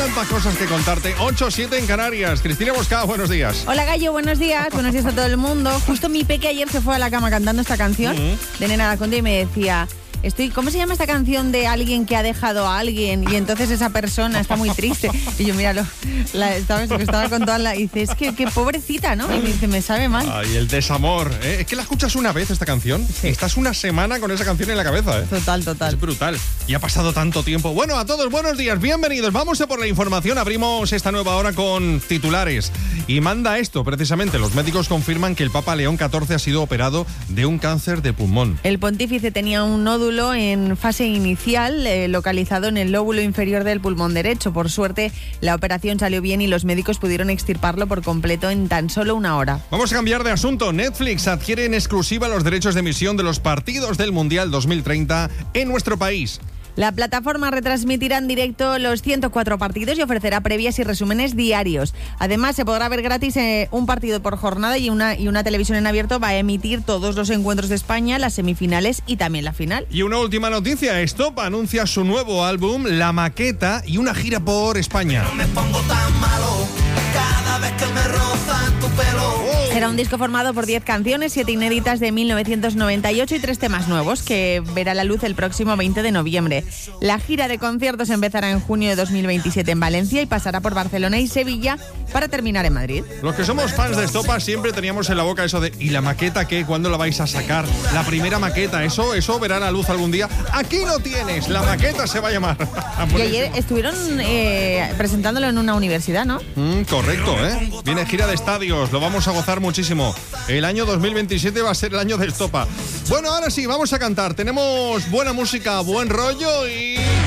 tantas cosas que contarte. 8-7 en Canarias. Cristina Boscado, buenos días. Hola Gallo, buenos días. Buenos días a todo el mundo. Justo mi peque ayer se fue a la cama cantando esta canción de Nena da Conte y me decía... ¿Cómo se llama esta canción de alguien que ha dejado a alguien y entonces esa persona está muy triste? Y yo, míralo, estaba con toda la... Y dice, es que pobrecita, ¿no? Y me dice, me sabe mal. Ay, el desamor. Es que la escuchas una vez esta canción. Sí. Estás una semana con esa canción en la cabeza, ¿eh? Total. Es brutal. Y ha pasado tanto tiempo. Bueno, a todos, buenos días, bienvenidos. Vamos a por la información. Abrimos esta nueva hora con titulares. Y manda esto, precisamente. Los médicos confirman que el Papa León XIV ha sido operado de un cáncer de pulmón. El pontífice tenía un nódulo en fase inicial localizado en el lóbulo inferior del pulmón derecho. Por suerte, la operación salió bien y los médicos pudieron extirparlo por completo en tan solo una hora. Vamos a cambiar de asunto. Netflix adquiere en exclusiva los derechos de emisión de los partidos del Mundial 2030 en nuestro país. La plataforma retransmitirá en directo los 104 partidos y ofrecerá previas y resúmenes diarios. Además, se podrá ver gratis un partido por jornada y una televisión en abierto va a emitir todos los encuentros de España, las semifinales y también la final. Y una última noticia, Stop anuncia su nuevo álbum, La Maqueta, y una gira por España. No me pongo tan malo cada vez que me rozan tu pelo. Será un disco formado por 10 canciones, 7 inéditas de 1998 y 3 temas nuevos que verá la luz el próximo 20 de noviembre. La gira de conciertos empezará en junio de 2027 en Valencia y pasará por Barcelona y Sevilla para terminar en Madrid. Los que somos fans de Estopa siempre teníamos en la boca eso de ¿y la maqueta qué? ¿Cuándo la vais a sacar? La primera maqueta, ¿eso verá la luz algún día? Aquí lo tienes, la maqueta se va a llamar. Y ayer estuvieron presentándolo en una universidad, ¿no? Correcto, ¿eh? Viene gira de estadios, lo vamos a gozar muchísimo. El año 2027 va a ser el año de Estopa. Bueno, ahora sí, vamos a cantar. Tenemos buena música, buen rollo y...